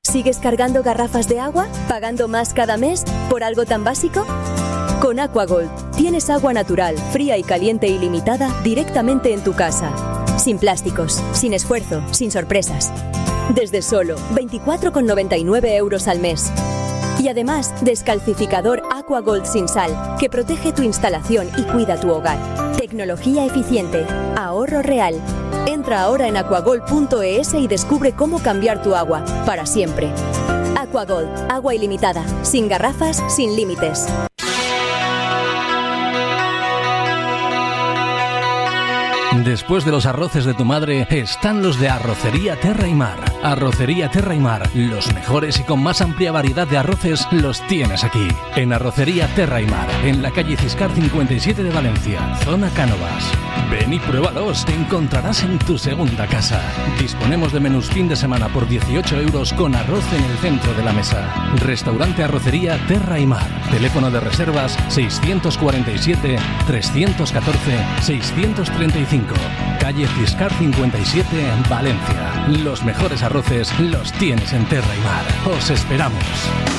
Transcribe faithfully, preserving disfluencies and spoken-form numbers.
¿Sigues cargando garrafas de agua? ¿Pagando más cada mes por algo tan básico? Con AquaGold tienes agua natural, fría y caliente ilimitada directamente en tu casa. Sin plásticos, sin esfuerzo, sin sorpresas. Desde solo veinticuatro con noventa y nueve euros al mes. Y además, descalcificador AquaGold sin sal, que protege tu instalación y cuida tu hogar. Tecnología eficiente, ahorro real. Entra ahora en aquagold punto es y descubre cómo cambiar tu agua, para siempre. AquaGold, agua ilimitada, sin garrafas, sin límites. Después de los arroces de tu madre, están los de Arrocería Terra y Mar. Arrocería Terra y Mar, los mejores y con más amplia variedad de arroces los tienes aquí. En Arrocería Terra y Mar, en la calle Ciscar cincuenta y siete de Valencia, zona Cánovas. Ven y pruébalos, te encontrarás en tu segunda casa. Disponemos de menús fin de semana por dieciocho euros con arroz en el centro de la mesa. Restaurante Arrocería Terra y Mar. Teléfono de reservas seiscientos cuarenta y siete, trescientos catorce, seiscientos treinta y cinco. Calle Ciscar cincuenta y siete, Valencia. Los mejores arroces los tienes en Terra y Mar. Os esperamos.